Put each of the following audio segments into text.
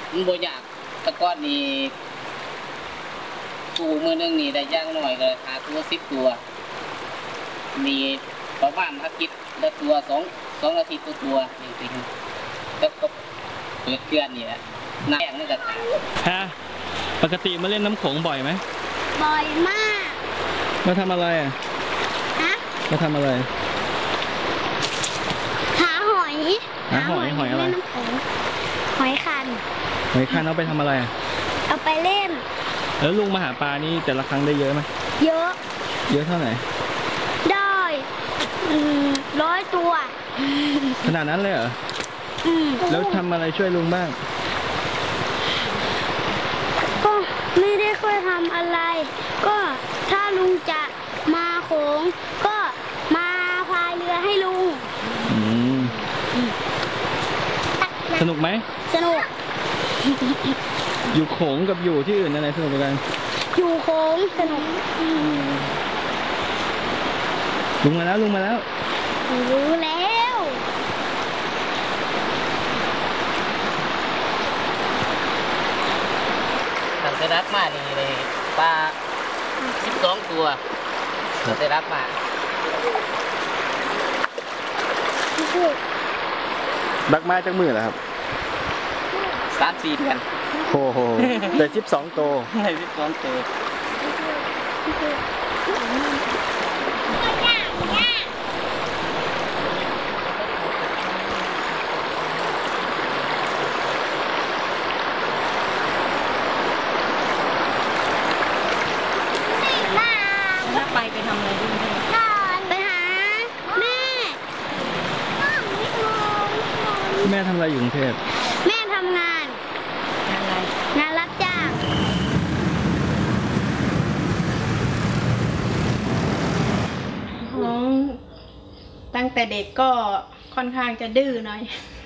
มันบ่ยากตะก้อนนี่ตัวมือนึงนี่ได้ย่างหน่อยก็หาตัว10 ตัวมีประมาณถ้าคิดได้ตัว2 อาทิตย์ตัวจริงๆก็เปิดเกลือนนี่แหละน้ำแข็งนี่ก็ขาดฮะปกติมาเล่นน้ำโขงบ่อยไหมบ่อยมากมาทำอะไรอ่ะฮะมาทำอะไรหาหอยอะไรหอยคันเอาไปทำอะไรอ่ะเอาไปเล่นแล้วลุงมาหาปลานี่แต่ละครั้งได้เยอะไหมเยอะเท่าไหร่ได้100 ตัวขนาดนั้นเลยเหรอแล้วทำอะไรช่วยลุงบ้างก็ไม่ได้ค่อยทำอะไรก็ถ้าลุงจะมาโขงก็มาพายเรือให้ลุงสนุกไหมสนุกอยู่โขงกับอยู่ที่อื่นอะไรสนุกกันอยู่โขงสนุกลุงมาแล้วรู้แล้วทำได้รับมานี่เลยปลา12 ตัวได้รับมาดักไม้จากมือเหรอครับ 3-4 เดือนโอ้โหได้12 ตัวได้12 ตัวไปทำอะไรด้วยไปหาแม่ทำอะไรอยู่กรุงเทพแม่ทำงานอะไรงานรับจ้างตั้งแต่เด็กก็ค่อนข้างจะดื้อหน่อย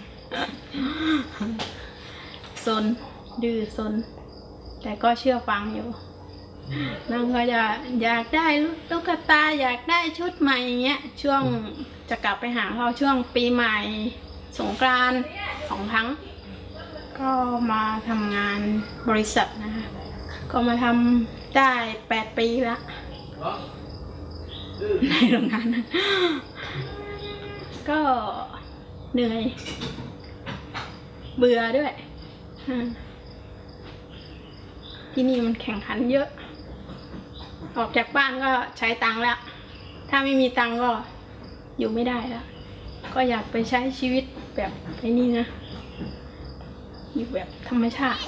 ซนดื้อซนแต่ก็เชื่อฟังอยู่น้องก็อยากได้ตุ๊กตาอยากได้ชุดใหม่อย่างเงี้ยช่วงจะกลับไปหาเขาช่วงปีใหม่สงกรานต์2 ครั้งก็มาทำงานบริษัทนะคะก็มาทำได้8 ปีแล้วในโรงงานก็เหนื่อยเบื่อด้วยที่นี่มันแข่งขันเยอะออกจากบ้านก็ใช้ตังค์แล้วถ้าไม่มีตังค์ก็อยู่ไม่ได้แล้วก็อยากไปใช้ชีวิตแบบไอ้นี่นะอยู่แบบธรรมชาติ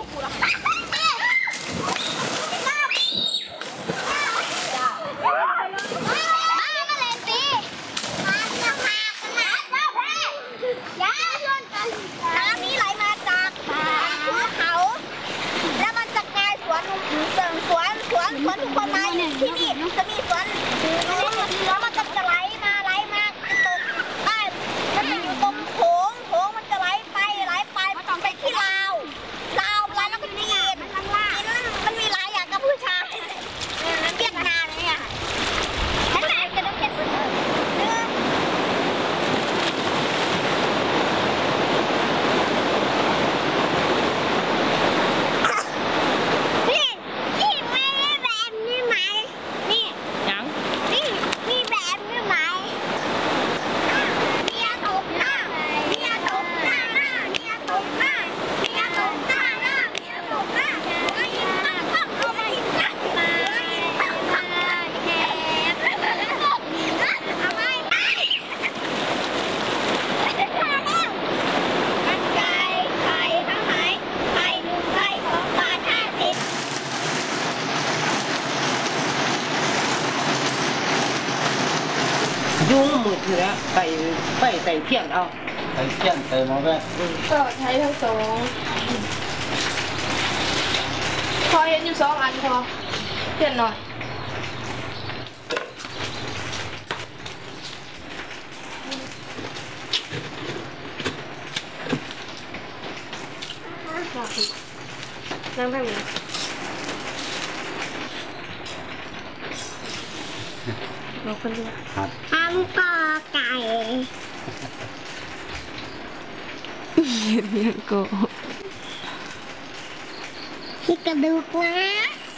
สวนทุกคนมาที่นี่จะมีสวนแล้วมันจะไหลมาตกใต้มันจะอยู่ตรงโขงมันจะไหลไปไปที่ลาวแล้วก็จีนมันมีหลายอย่างกับผู้ชายเวียดนามเนี่ยนั่นแหละจะต้องเห็นยุ่งหมดเลยนะใส่เทียนเอาใส่เทียนเติมเอาด้วยก็ใช้ทั้งสองพอเห็นอยู่2 อันพอเทียนหน่อยนั่งแบบนี้เราคนเดียวอังกอไก่เรียนโกที่กระดูกนะ